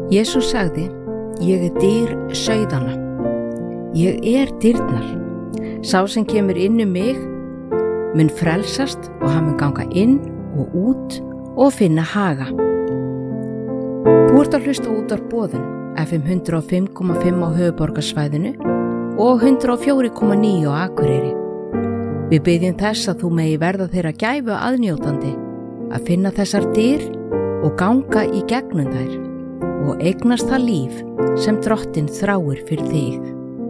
Jesús sagði, ég dyr sauðanna. Ég dyrnar. Sá sem kemur inn mig mun frelsast og hann mun ganga inn og út og finna haga. Þú ert að hlusta útvarp Boðun, FM 105,5 á höfuðborgarsvæðinu og 104,9 á Akureyri. Við biðjum þess að þú megi verða þeirra gæfu aðnjótandi að finna þessar dyr og ganga í gegnum þær og eignast það líf sem Drottinn þráir fyrir þig.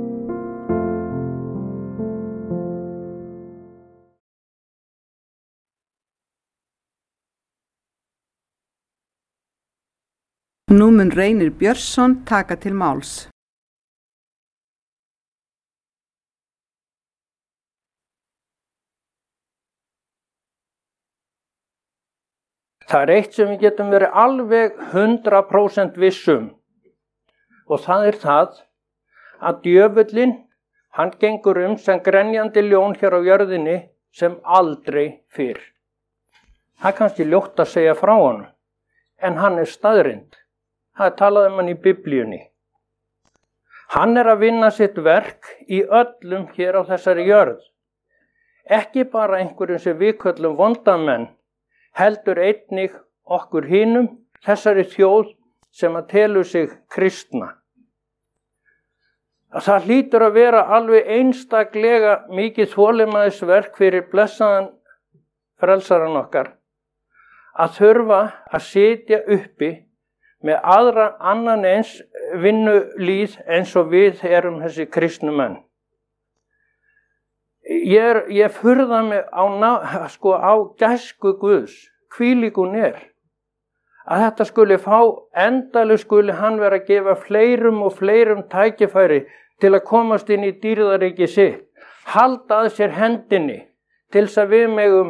Nú mun Reynir Björnsson taka til máls. Það eitt sem við getum verið alveg 100% vissum og það það að djöfullinn, hann gengur sem grenjandi ljón hér á jörðinni sem aldrei fyrr. Það kannski ljótt að segja frá honum, en hann staðreynd. Það talað hann í Biblíunni. Hann að vinna sitt verk í öllum hér á þessari jörð. Ekki bara einhverjum sem við köllum vondamenn, heldur einnig okkur hinum, þessari þjóð sem að telur sig kristna. Það hlýtur að vera alveg einstaklega mikið þolinmæðisverk fyrir blessaðan frelsaran okkar að þurfa að sitja uppi með annan eins vinnulíð eins og við erum þessi kristnu menn. Ég furða mig á gæsku Guðs, hvílík hún að þetta skuli fá, endalaust skuli hann vera að gefa fleirum og fleirum tækifæri til að komast inn í dýrðaríki sitt, halda að sér hendinni til þess að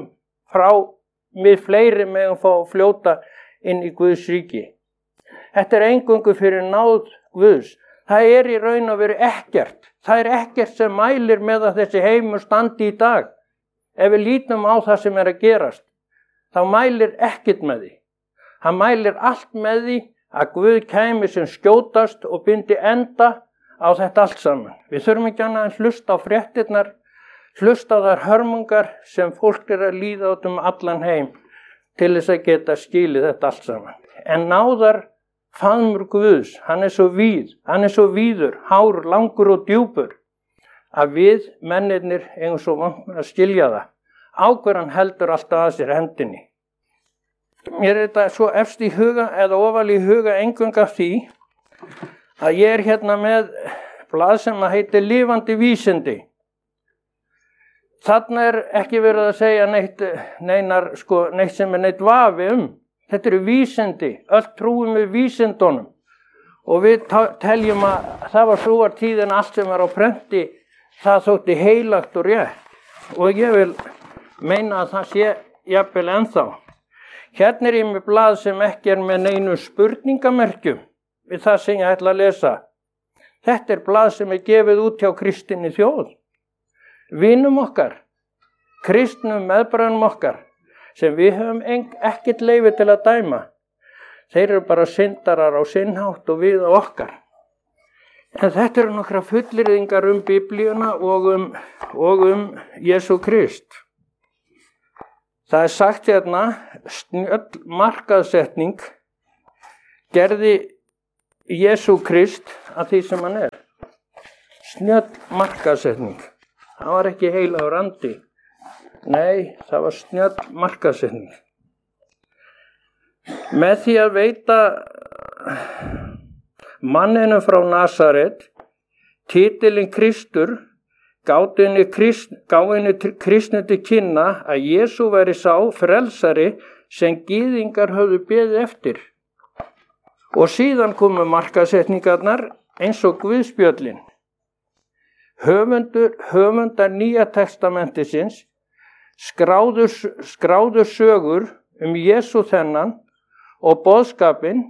við fleiri megum fá að fljóta inn í Guðs ríki. Þetta eingöngu fyrir náð Guðs. Það í raun og veru ekkert. Það ekkert sem mælir með að þessi heimur standi í dag. Ef við lítum á það sem að gerast, þá mælir ekkert með því. Hann mælir allt með því að Guð kæmi sem skjótast og bindi enda á þetta allt saman. Við þurfum ekki annað en hlusta á fréttirnar, hlusta á þær hörmungar sem fólk að líða út allan heim til þess að geta skilið þetta allt saman. En náðar faðmur Guðs, hann svo víður, hár, langur og djúpur, að við mennirnir eigum svo vant að skilja það. Ákveðan heldur alltaf að sér hendinni. Mér þetta svo efst í huga eða ofal í huga eingöngu af því að ég hérna með blað sem að heitir Lifandi vísindi. Þarna ekki verið að segja neitt sem neitt vafi Þetta eru vísindi, öll trúum við vísindunum og við teljum að það var trúartíðin allt sem var á prenti, það þótti heilagt og rétt og ég vil meina að það sé jafnvel ennþá. Hérna ég með blað sem ekki með neinu spurningamerkjum við það sem ég ætla að lesa. Þetta blað sem gefið út hjá kristinni þjóð. Vinum okkar, kristnum meðbræðnum okkar, sem við höfum ekkert leyfi til að dæma. Þeir eru bara syndarar á sinnhátt og við á okkar. En þetta eru nokkra fullyrðingar Biblíuna og Jesú Krist. Það sagt hérna, snjöll markaðssetning gerði Jesú Krist að því sem hann Snjöll markaðssetning. Það var ekki heilagur andi. Nei, það var snjöll markaðssetning. Með því að veita manninu frá Nasaret titilinn Kristur gáði henni kristnu til kynna að Jesú væri sá frelsari sem gyðingar höfðu beðið eftir. Og síðan komu markaðssetningarnar eins og Guðspjöllin. Höfundar Nýja testamentisins skráður sögur Jesú þennan og boðskapinn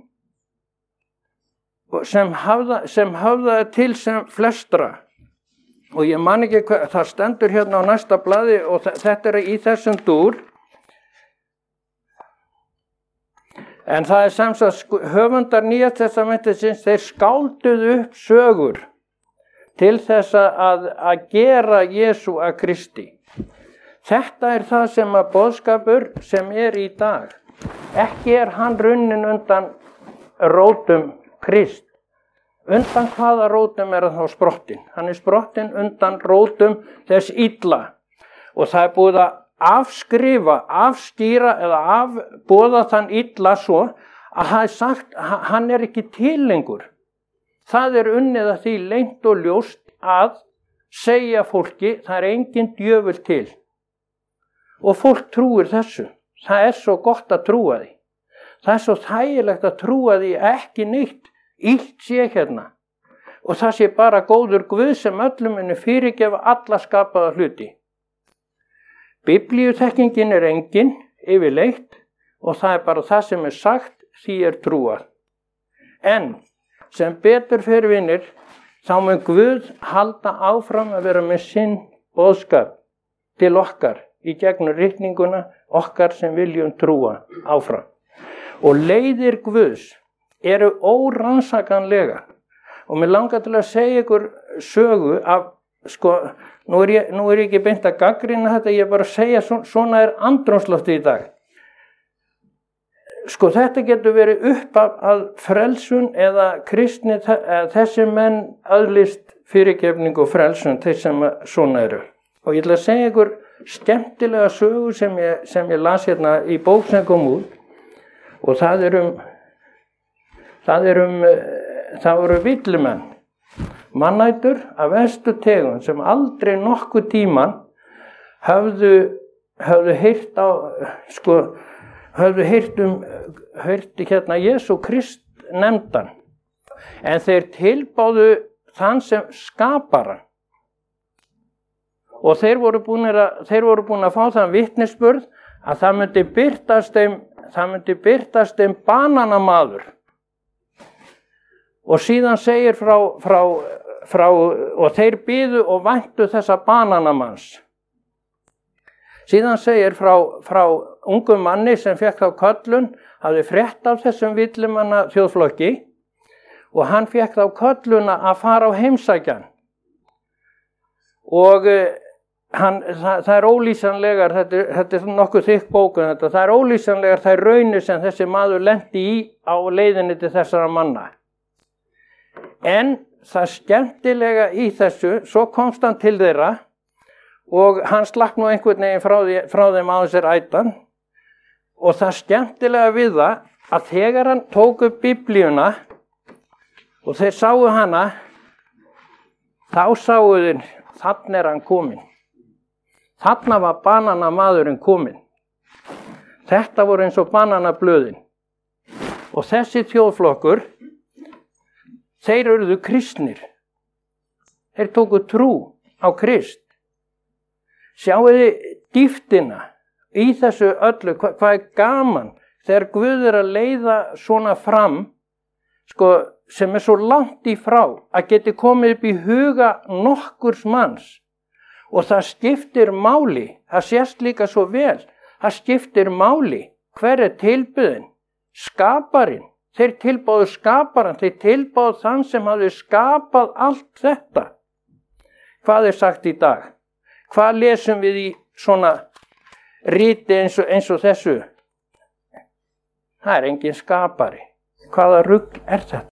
sem höfðaði til sem flestra. Og ég man ekki hvað, það stendur hérna á næsta blaði og þetta í þessum dúr. En það er sem sagt höfundar Nýja testamentisins, þeir skálduðu upp sögur til þess að gera Jesú að Kristi. Þetta er það sem að boðskapur sem er í dag. Ekki er hann runnin undan rótum Krist. Undan hvaða rótum er hann þá sprottin? Hann er sprottin undan rótum þess illa. Og það er búið að afskrifa, afskýra eða afboða þann illa svo að það er sagt að hann er ekki til lengur. Það er unnið að því leynt og ljóst að segja fólki það er engin djöfull til. Og fólk trúir þessu. Það er svo gott að trúa því. Það er svo þægilegt að trúa því ekki neitt illt sé hérna. Og það sé bara góður Guð sem öllum muni fyrirgefa alla skapaða hluti. Biblíuþekkingin er engin yfirleitt og það er bara það sem er sagt því er trúað. En sem betur fer vinir, þá mun Guð halda áfram að vera með sinn boðskap til okkar í gegnum ritninguna okkar sem viljum trúa áfram. Og leiðir Guðs eru órannsakanlega. Og mér langar til að segja ykkur sögu af, nú er ég ekki beint að gagnrýna þetta, ég er bara að segja svona er andrúmsloftið í dag. Þetta getur verið upp að frelsun eða kristni, þessi menn öðlist fyrirgefningu og frelsun, þeir sem svona eru. Og ég ætla að segja ykkur skemmtilega sögu sem ég las hérna í bók sem kom út. Og það eru villimenn, mannætur af verstu tegund sem aldrei nokkuð tíman höfðu heyrt hérna Jesú Krist nefndan. En þeir tilbáðu þann sem skapar hann. Og þeir voru búin að fá þann vitnisburð að það myndi birtast þeim bananamaður. Og síðan segir frá og þeir biðu og væntu þessa bananamanns. Síðan segir frá ungum manni sem fekk þá köllun, hafði frétt af þessum villimanna þjóðflokki og hann fekk þá kölluna að fara á heimsækjan. Og það er ólýsanlegar, þetta er nokkuð þykk bókun, það er ólýsanlegar þær raunir sem þessi maður lenti í á leiðinni til þessara manna. En það skemmtilega í þessu, svo komst hann til þeirra og hann slapp nú einhvern veginn frá þeim á þessir ætan. Og það skemmtilega við það að þegar hann tók upp Biblíuna og þeir sáu hana, þá sáu þeir, þarna er hann kominn. Þarna var bananamadurinn kominn. Þetta voru eins og bananablöðin. Og þessi þjóðflokkur, þeir urðu kristnir. Þeir tóku trú á Krist. Sjáuði dýptina í þessu öllu, hvað er gaman þegar Guð er að leiða svona fram, sem er svo langt í frá að geti komið upp í huga nokkurs manns. Og það skiptir máli, það sést líka svo vel, það skiptir máli. Hver er tilbyðin? Skaparinn. Þeir tilbáðu skaparann, þeir tilbáðu þann sem hafði skapað allt þetta. Hvað er sagt í dag? Hvað lesum við í svona riti eins og þessu? Það er engin skapari. Hvaða rugl er þetta?